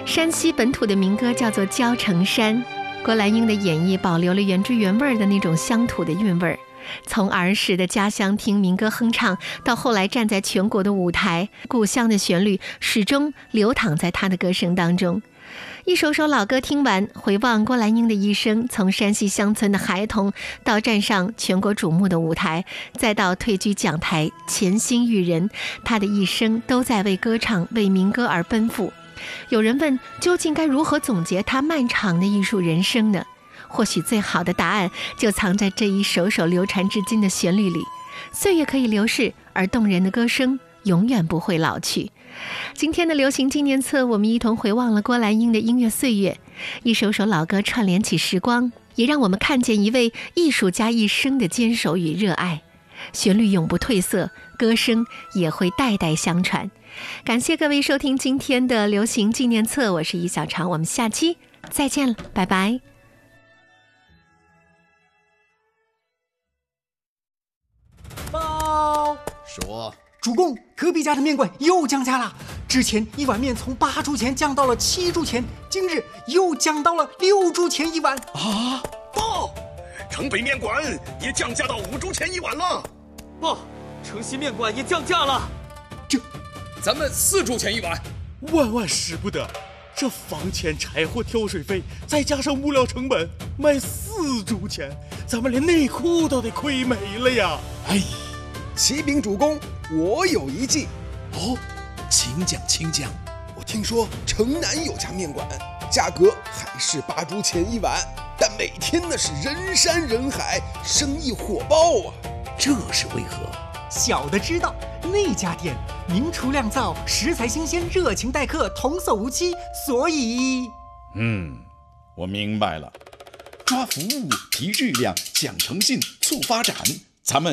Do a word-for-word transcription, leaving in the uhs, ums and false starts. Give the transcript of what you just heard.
山西本土的民歌叫做《焦城山》，郭兰英的演绎保留了原汁原味的那种乡土的韵味儿。从儿时的家乡听民歌哼唱，到后来站在全国的舞台，故乡的旋律始终流淌在他的歌声当中。一首首老歌听完，回望郭兰英的一生，从山西乡村的孩童到站上全国瞩目的舞台，再到退居讲台潜心育人，他的一生都在为歌唱、为民歌而奔赴。有人问，究竟该如何总结他漫长的艺术人生呢？或许最好的答案就藏在这一首首流传至今的旋律里。岁月可以流逝，而动人的歌声永远不会老去。今天的流行纪念册，我们一同回望了郭兰英的音乐岁月，一首首老歌串联起时光，也让我们看见一位艺术家一生的坚守与热爱。旋律永不褪色，歌声也会代代相传。感谢各位收听今天的流行纪念册，我是易小长，我们下期再见了，拜拜。 报说， 主公，隔壁家的面馆又降价了，之前一碗面从八铢钱降到了七铢钱，今日又降到了六铢钱一碗。 啊！报，城北面馆也降价到五铢钱一碗了。 报，城西面馆也降价了。 这，咱们四铢钱一碗。 万万使不得！这房钱、柴火、挑水费，再加上物料成本，卖四铢钱，咱们连内裤都得亏没了呀！ 哎，启禀主公，我有一计。哦，请讲，请讲。我听说城南有家面馆，价格还是八铢钱一碗，但每天那是人山人海，生意火爆啊。这是为何？ 小的知道，那家店名厨酿造，食材新鲜，热情待客，童叟无欺，所以…… 嗯，我明白了。抓服务，提质量，讲诚信，促发展，咱们